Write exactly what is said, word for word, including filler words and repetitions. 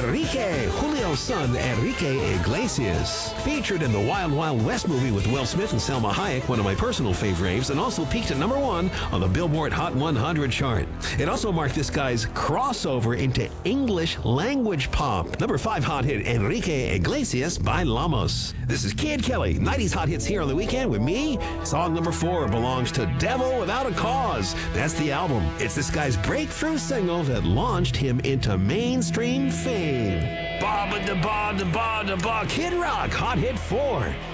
Enrique, Julio's son, Enrique Iglesias. Featured in the Wild Wild West movie with Will Smith and Selma Hayek, one of my personal favorites, and also peaked at number one on the Billboard Hot one hundred chart. It also marked this guy's crossover into English language pop. Number five hot hit, Enrique Iglesias by Lamos. This is Kid Kelly, nineties hot hits here on the weekend with me. Song number four belongs to Devil Without a Cause. That's the album. It's this guy's breakthrough single that launched him into mainstream fame. Ba ba da ba da ba da ba. Kid Rock, hot hit four.